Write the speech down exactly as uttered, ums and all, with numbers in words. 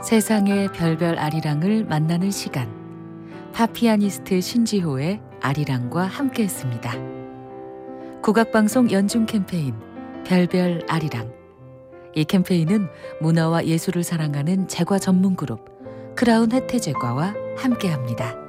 세상의 별별 아리랑을 만나는 시간, 파피아니스트 신지호의 아리랑과 함께했습니다. 국악방송 연중 캠페인 별별 아리랑. 이 캠페인은 문화와 예술을 사랑하는 제과 전문 그룹 크라운 혜태제과와 함께합니다.